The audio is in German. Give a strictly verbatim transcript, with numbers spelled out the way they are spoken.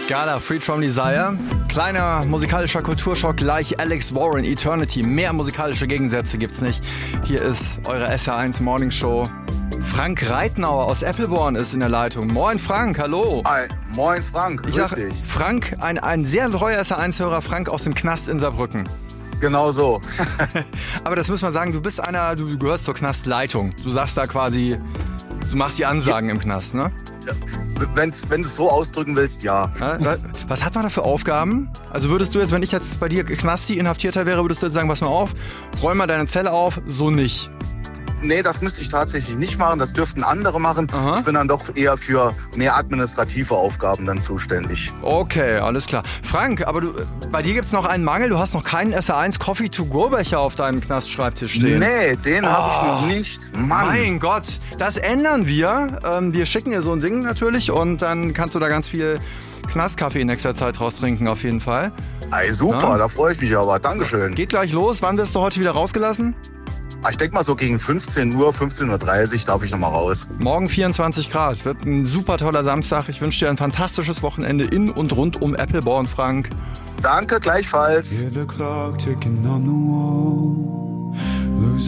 Gala, Freed from Desire. Kleiner musikalischer Kulturschock gleich Alex Warren, Eternity. Mehr musikalische Gegensätze gibt's nicht. Hier ist eure S R eins Morning Show. Frank Reitnauer aus Eppelborn ist in der Leitung. Moin Frank, hallo. Hi, moin Frank, grüß ich sag, dich. Frank, ein, ein sehr treuer S R eins-Hörer, Frank aus dem Knast in Saarbrücken. Genau so. Aber das muss man sagen, du bist einer, du gehörst zur Knastleitung. Du sagst da quasi, du machst die Ansagen im Knast, ne? Wenn's, wenn du es so ausdrücken willst, ja. ja. Was hat man da für Aufgaben? Also würdest du jetzt, wenn ich jetzt bei dir Knasti Inhaftierter wäre, würdest du jetzt sagen, pass mal auf, räum mal deine Zelle auf, so nicht. Nee, das müsste ich tatsächlich nicht machen. Das dürften andere machen. Aha. Ich bin dann doch eher für mehr administrative Aufgaben dann zuständig. Okay, alles klar. Frank, aber du, bei dir gibt es noch einen Mangel. Du hast noch keinen S R eins Coffee-to-go-Becher auf deinem Knastschreibtisch stehen. Nee, den oh. habe ich noch nicht. Mann. Mein Gott, das ändern wir. Ähm, wir schicken dir so ein Ding natürlich und dann kannst du da ganz viel Knastkaffee in nächster Zeit raus trinken, auf jeden Fall. Ey, super, ja? Da freue ich mich aber. Dankeschön. Geht gleich los. Wann wirst du heute wieder rausgelassen? Ich denke mal so gegen fünfzehn Uhr, fünfzehn Uhr dreißig darf ich nochmal raus. Morgen vierundzwanzig Grad. Wird ein super toller Samstag. Ich wünsche dir ein fantastisches Wochenende in und rund um Eppelborn, Frank. Danke, gleichfalls.